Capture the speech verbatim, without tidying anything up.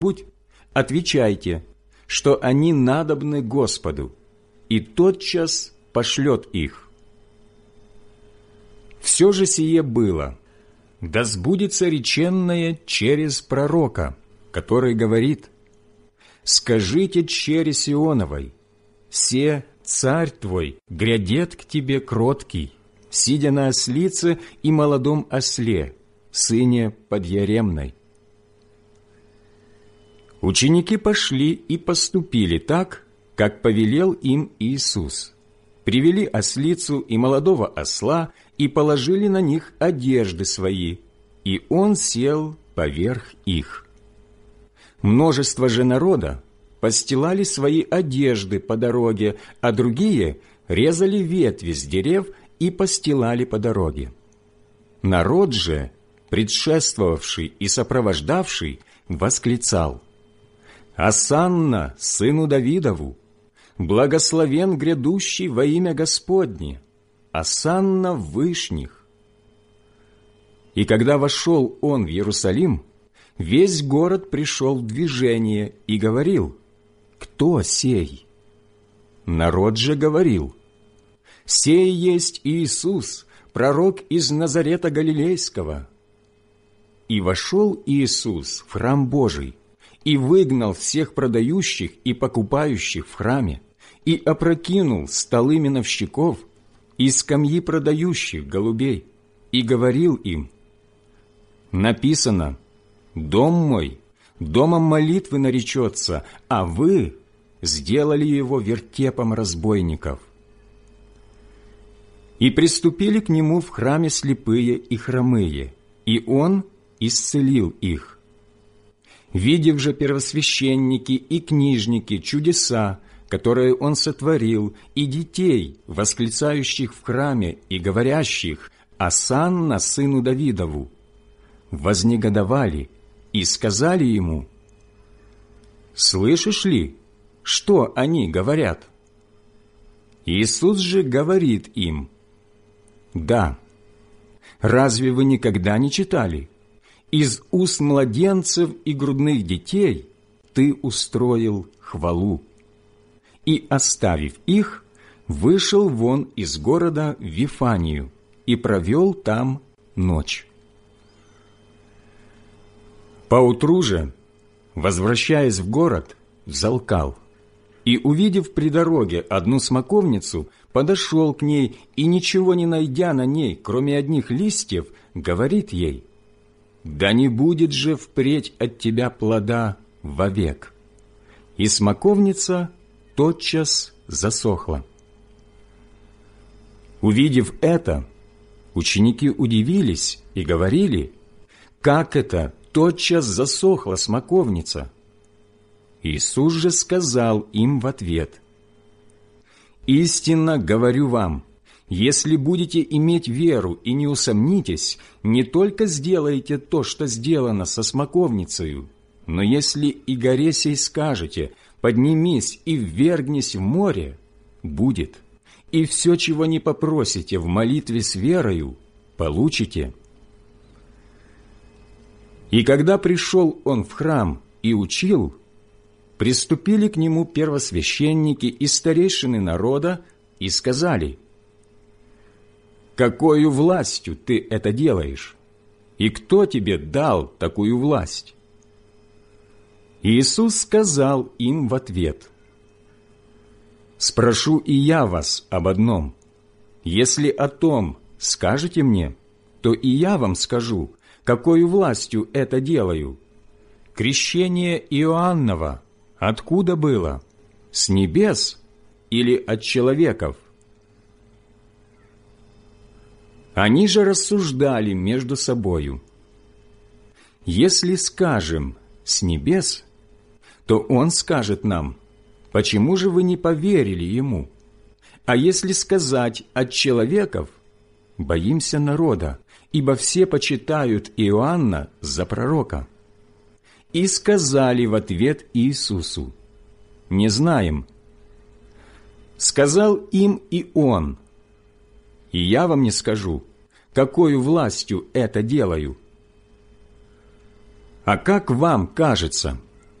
что-нибудь, отвечайте, что они надобны Господу, и тотчас пошлет их. Все же сие было, да сбудется реченное через пророка, который говорит: «Скажите чере Сионовой, се царь твой грядет к тебе кроткий, сидя на ослице и молодом осле, сыне подъяремной». Ученики пошли и поступили так, как повелел им Иисус. Привели ослицу и молодого осла и положили на них одежды свои, и он сел поверх их. Множество же народа постилали свои одежды по дороге, а другие резали ветви с дерев и постилали по дороге. Народ же, предшествовавший и сопровождавший, восклицал: «Осанна сыну Давидову! Благословен грядущий во имя Господне! Осанна в вышних!» И когда вошел он в Иерусалим, весь город пришел в движение и говорил: «Кто сей?» Народ же говорил: «Сей есть Иисус, пророк из Назарета Галилейского». И вошел Иисус в храм Божий, и выгнал всех продающих и покупающих в храме, и опрокинул столы миновщиков и скамьи продающих голубей, и говорил им: «Написано: дом мой домом молитвы наречется, а вы сделали его вертепом разбойников». И приступили к нему в храме слепые и хромые, и он исцелил их. Видев же первосвященники и книжники чудеса, которые он сотворил, и детей, восклицающих в храме и говорящих: «Осанна сыну Давидову», вознегодовали и сказали ему: «Слышишь ли, что они говорят?» Иисус же говорит им: «Да, разве вы никогда не читали? Из уст младенцев и грудных детей ты устроил хвалу». И, оставив их, вышел вон из города в Вифанию и провел там ночь. Поутру же, возвращаясь в город, взалкал, и, увидев при дороге одну смоковницу, подошел к ней и, ничего не найдя на ней, кроме одних листьев, говорит ей: «Да не будет же впредь от тебя плода вовек». И смоковница тотчас засохла. Увидев это, ученики удивились и говорили: «Как это тотчас засохла смоковница?» Иисус же сказал им в ответ: «Истинно говорю вам, если будете иметь веру и не усомнитесь, не только сделаете то, что сделано со смоковницею, но если и горе сей скажете: поднимись и ввергнись в море, будет, и все, чего не попросите в молитве с верою, получите». И когда пришел он в храм и учил, приступили к нему первосвященники и старейшины народа и сказали: «Какою властью ты это делаешь? И кто тебе дал такую власть?» Иисус сказал им в ответ: «Спрошу и я вас об одном. Если о том скажете мне, то и я вам скажу, какою властью это делаю. Крещение Иоаннова откуда было? С небес или от человеков?» Они же рассуждали между собою: «Если скажем: с небес, то он скажет нам: почему же вы не поверили ему? А если сказать: от человеков, боимся народа, ибо все почитают Иоанна за пророка». И сказали в ответ Иисусу: «Не знаем». Сказал им и он: «И я вам не скажу, какою властью это делаю. А как вам кажется,